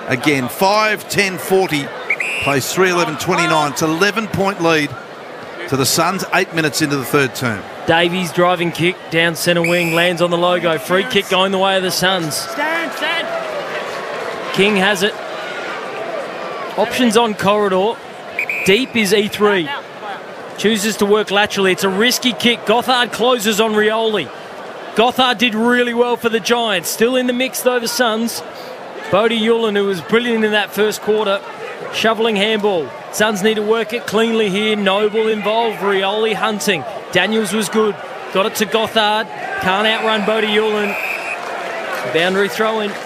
again. 5-10-40. Plays 3-11-29. It's 11-point lead to the Suns, 8 minutes into the third term. Davies driving kick down centre wing, lands on the logo. Free kick going the way of the Suns. Stand. King has it. Options on corridor. Deep is E3. Chooses to work laterally. It's a risky kick. Gothard closes on Rioli. Gothard did really well for the Giants. Still in the mix though, the Suns. Bodie Yulin, who was brilliant in that first quarter, shoveling handball. Suns need to work it cleanly here. Noble involved. Rioli hunting. Daniels was good. Got it to Gothard. Can't outrun Bodie Yulin. Boundary throw in.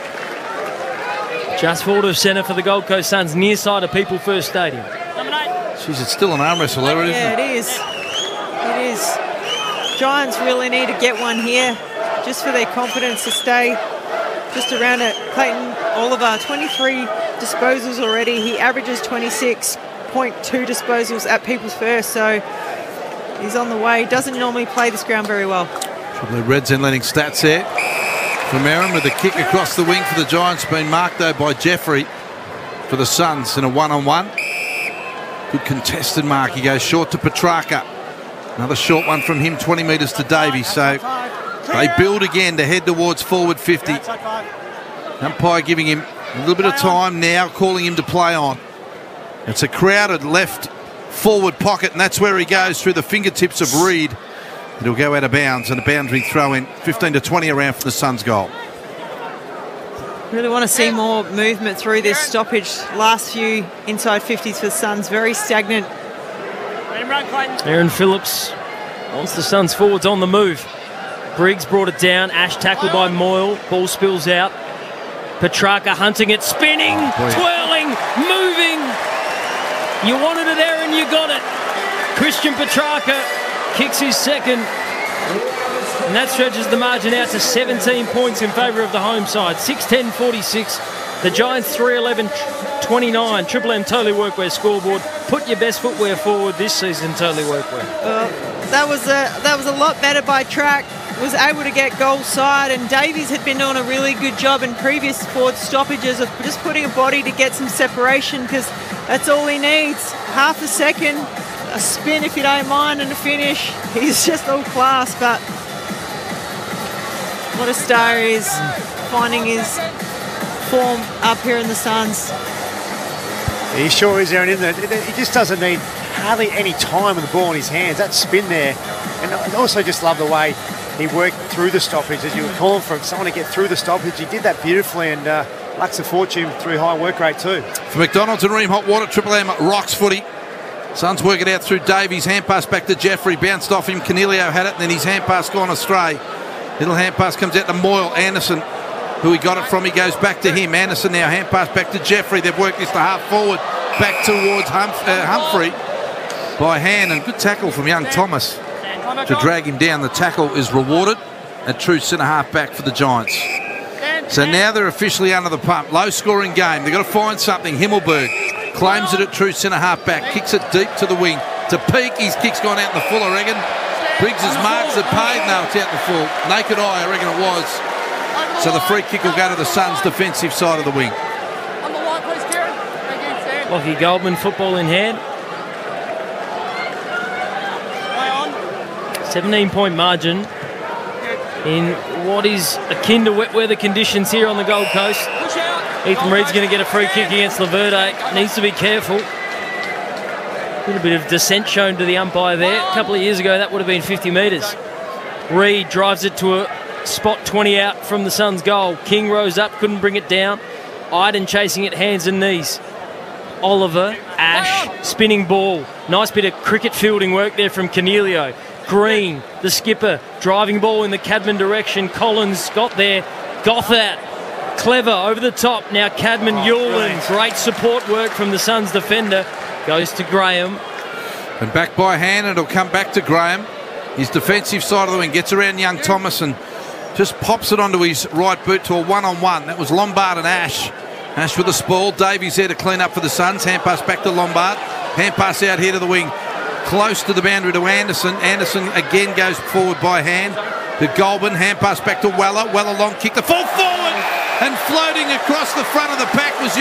Just forward of centre for the Gold Coast Suns, near side of People First Stadium. Jeez, it's still an arm wrestle there, isn't it? Yeah, it is. It is. Giants really need to get one here just for their confidence to stay just around it. Clayton Oliver, 23 disposals already. He averages 26.2 disposals at People's First, so he's on the way. Doesn't normally play this ground very well. The Reds then letting stats there. From Aaron with a kick across the wing for the Giants, being marked though by Jeffrey for the Suns in a one-on-one. Good contested mark. He goes short to Petrarca. Another short one from him, 20 metres to Davies. So they build again to head towards forward 50. Umpire giving him a little bit of time now, calling him to play on. It's a crowded left forward pocket, and that's where he goes through the fingertips of Reed. It'll go out of bounds and a boundary throw in. 15-20 around for the Suns goal. Really want to see more movement through this stoppage. Last few inside 50s for the Suns, very stagnant. Aaron Phillips wants the Suns forwards on the move. Briggs brought it down. Ash tackled by Moyle. Ball spills out. Petrarca hunting it, spinning, twirling, moving. You wanted it, Aaron, you got it. Christian Petrarca kicks his second, and that stretches the margin out to 17 points in favour of the home side. 6-10-46. The Giants 3-11-29. Triple M Totally Workwear scoreboard. Put your best footwear forward this season, Totally Workwear. That was a lot better by Track. Was able to get goal side, and Davies had been doing a really good job in previous forward stoppages of just putting a body to get some separation, because that's all he needs. Half a second, a spin if you don't mind, and a finish. He's just all class, but what a star he is, finding his form up here in the Suns. He sure is, Aaron, isn't it? He just doesn't need hardly any time with the ball in his hands. That spin there, and I also just love the way he worked through the stoppage, as you were calling for someone to get through the stoppage. He did that beautifully, and Lux of Fortune through high work rate too. For McDonald's and Ream Hot Water, Triple M rocks footy. Suns work it out through Davies. Hand pass back to Jeffrey. Bounced off him. Canelio had it, and then his hand pass gone astray. Little hand pass comes out to Moyle. Anderson, who he got it from, he goes back to him. Anderson now, hand pass back to Jeffrey. They've worked this to half forward. Back towards Humphrey by hand, and good tackle from young Thomas to drag him down. The tackle is rewarded. A true centre-half back for the Giants. So now they're officially under the pump. Low-scoring game. They've got to find something. Himmelberg claims it at true centre-half back. Kicks it deep to the wing. To Peak. His kick's gone out in the full, I reckon. Briggs' marks are paid. No, it's out in the full. Naked eye, I reckon it was. So the free kick will go to the Suns' defensive side of the wing. Lockie Goldman, football in hand. 17-point margin in what is akin to wet weather conditions here on the Gold Coast. Ethan Reed's going to get a free kick against Laverde. Needs to be careful. A little bit of dissent shown to the umpire there. A couple of years ago, that would have been 50 metres. Reed drives it to a spot 20 out from the Suns' goal. King rose up, couldn't bring it down. Iden chasing it, hands and knees. Oliver, Ash, spinning ball. Nice bit of cricket fielding work there from Canelio. Green, the skipper, driving ball in the Cadman direction. Collins got there. Gothard, clever, over the top. Now Cadman, Yulin. Great support work from the Suns defender. Goes to Graham. And back by hand, it'll come back to Graham. His defensive side of the wing gets around young Thomas and just pops it onto his right boot to a one-on-one. That was Lombard and Ash. Ash with the spoil. Davies there to clean up for the Suns. Hand pass back to Lombard. Hand pass out here to the wing. Close to the boundary to Anderson. Anderson again goes forward by hand. To Goulburn. Hand pass back to Weller. Weller long kick. The full forward. And floating across the front of the pack was